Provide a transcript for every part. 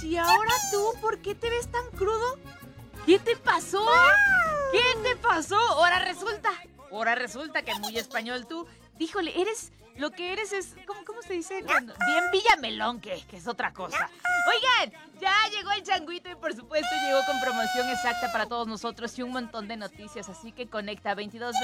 ¿y ahora tú por qué te ves tan crudo? ¿Qué te pasó? ¿Qué te pasó? Ahora resulta que muy español tú. Híjole, lo que eres es, ¿cómo se dice? Bien Villamelón, que es otra cosa. Oigan, ya llegó el changuito y por supuesto llegó con promoción exacta para todos nosotros y un montón de noticias, así que conecta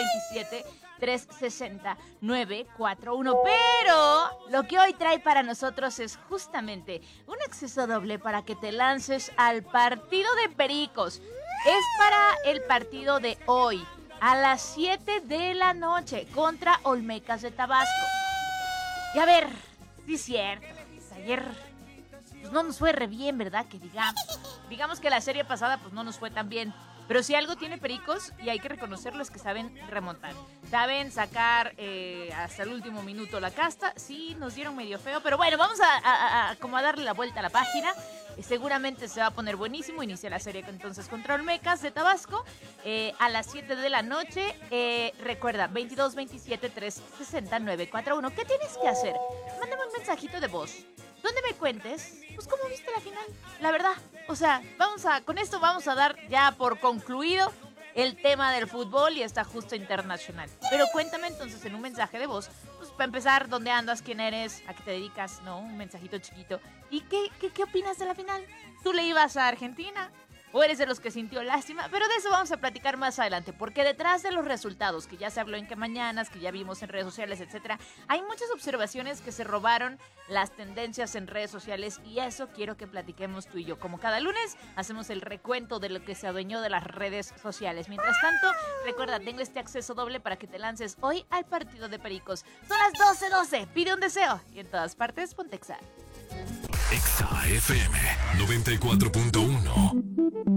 2227-360-941. Pero lo que hoy trae para nosotros es justamente un acceso doble para que te lances al partido de Pericos. Es para el partido de hoy, a las 7 de la noche, contra Olmecas de Tabasco. Y a ver, sí es cierto, ayer pues no nos fue re bien, ¿verdad? Que digamos que la serie pasada pues no nos fue tan bien. Pero si algo tiene Pericos, y hay que reconocerlo, es que saben remontar. Saben sacar hasta el último minuto la casta. Sí, nos dieron medio feo, pero bueno, vamos a como a darle la vuelta a la página. Seguramente se va a poner buenísimo. Inicia la serie entonces contra Olmecas de Tabasco a las 7 de la noche. Recuerda, 2227-360-941. ¿Qué tienes que hacer? Mándame un mensajito de voz donde me cuentes, pues, cómo viste la final. La verdad, o sea, con esto vamos a dar ya por concluido el tema del fútbol y esta justa internacional. Pero cuéntame entonces en un mensaje de voz, pues para empezar, dónde andas, quién eres, a qué te dedicas, ¿no? Un mensajito chiquito. ¿Y qué opinas de la final? ¿Tú le ibas a Argentina? ¿O eres de los que sintió lástima? Pero de eso vamos a platicar más adelante, porque detrás de los resultados, que ya se habló en que mañanas, que ya vimos en redes sociales, etcétera, hay muchas observaciones que se robaron las tendencias en redes sociales y eso quiero que platiquemos tú y yo. Como cada lunes, hacemos el recuento de lo que se adueñó de las redes sociales. Mientras tanto, recuerda, tengo este acceso doble para que te lances hoy al partido de Pericos. Son las 12:12, pide un deseo y en todas partes, ponte Exa. Exa FM 94.1.